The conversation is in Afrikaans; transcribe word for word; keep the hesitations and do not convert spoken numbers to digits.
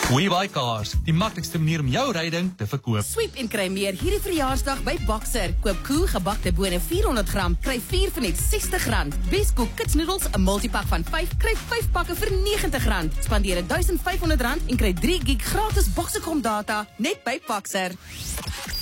WeBuy Cars, die maklikste manier om jou ryding te verkoop. Sweep en kry meer hierdie verjaarsdag by Boxer. Koop koe gebakte bone vierhonderd gram, kry vier vir net sestig rand. Bescoop kitsnoedels, 'n multipak van vyf, kry vyf pakke vir negentig rand. Spandeer duisend vyfhonderd rand en kry drie gig gratis Boxercom data net by Boxer.